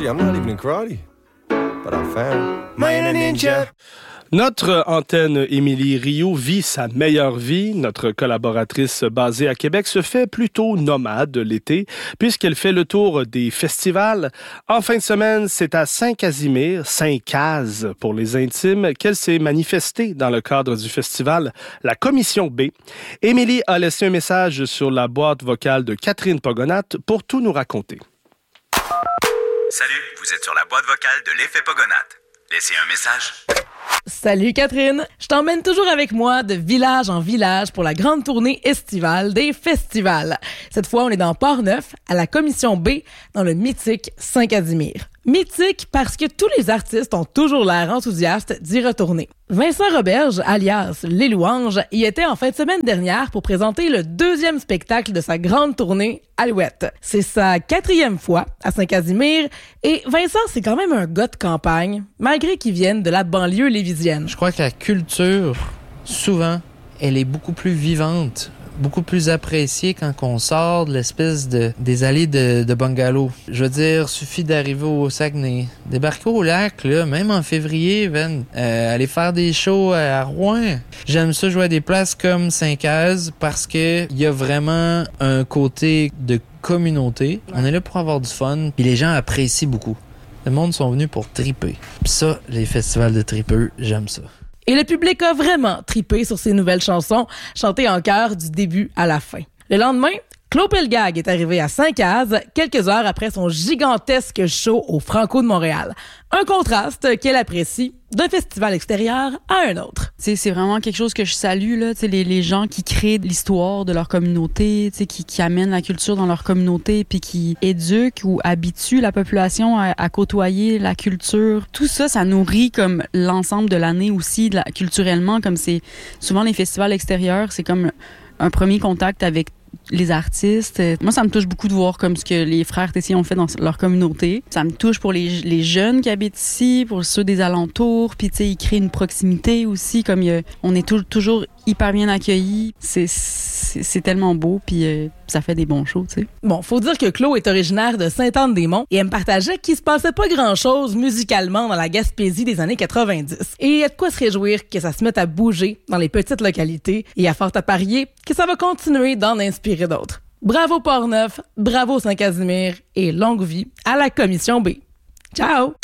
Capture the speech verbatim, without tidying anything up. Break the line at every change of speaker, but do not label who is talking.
Actually, I'm not even in karate, but I found my inner ninja.
Notre antenne Émilie Rioux vit sa meilleure vie. Notre collaboratrice basée à Québec se fait plutôt nomade l'été puisqu'elle fait le tour des festivals. En fin de semaine, c'est à Saint-Casimir, Saint-Caz pour les intimes, qu'elle s'est manifestée dans le cadre du festival La Commission B. Émilie a laissé un message sur la boîte vocale de Catherine Pogonat pour tout nous raconter.
Salut, vous êtes sur la boîte vocale de l'effet Pogonat. Laissez un message.
Salut Catherine, je t'emmène toujours avec moi de village en village pour la grande tournée estivale des festivals. Cette fois, on est dans Port-Neuf, à la Commission B, dans le mythique Saint-Casimir. Mythique parce que tous les artistes ont toujours l'air enthousiastes d'y retourner. Vincent Roberge, alias Les Louanges, y était en fin de semaine dernière pour présenter le deuxième spectacle de sa grande tournée Alouette. C'est sa quatrième fois à Saint-Casimir et Vincent, c'est quand même un gars de campagne, malgré qu'il vienne de la banlieue lévisienne.
Je crois que la culture, souvent, elle est beaucoup plus vivante, beaucoup plus appréciée quand on sort de l'espèce de des allées de, de bungalow. Je veux dire, suffit d'arriver au Saguenay, débarquer au lac, là, même en février, ben, euh, aller faire des shows à Rouen. J'aime ça jouer à des places comme Saint-Caz parce que il y a vraiment un côté de communauté. On est là pour avoir du fun, puis les gens apprécient beaucoup. Le monde sont venus pour triper. Puis ça, les festivals de tripeux, j'aime ça.
Et le public a vraiment tripé sur ces nouvelles chansons, chantées en chœur du début à la fin. Le lendemain, Claude Pelgag est arrivé à Saint-Caz quelques heures après son gigantesque show au Franco de Montréal. Un contraste qu'elle apprécie d'un festival extérieur à un autre.
T'sais, c'est vraiment quelque chose que je salue, là, t'sais, les, les gens qui créent l'histoire de leur communauté, t'sais, qui, qui amènent la culture dans leur communauté, puis qui éduquent ou habituent la population à, à côtoyer la culture. Tout ça, ça nourrit comme l'ensemble de l'année aussi, de la, culturellement, comme c'est souvent les festivals extérieurs, c'est comme un premier contact avec les artistes. Moi, ça me touche beaucoup de voir comme ce que les frères Tessier ont fait dans leur communauté. Ça me touche pour les, les jeunes qui habitent ici, pour ceux des alentours, puis tu sais, ils créent une proximité aussi, comme il, on est tout, toujours hyper bien accueillis. C'est, c'est, c'est tellement beau, puis euh, ça fait des bons shows, tu sais.
Bon, faut dire que Claude est originaire de Sainte-Anne-des-Monts et elle me partageait qu'il se passait pas grand-chose musicalement dans la Gaspésie des années quatre-vingt-dix. Et il y a de quoi se réjouir que ça se mette à bouger dans les petites localités et à fort à parier que ça va continuer d'en inspirer d'autres. Bravo Port-Neuf, bravo Saint-Casimir et longue vie à la Commission B. Ciao!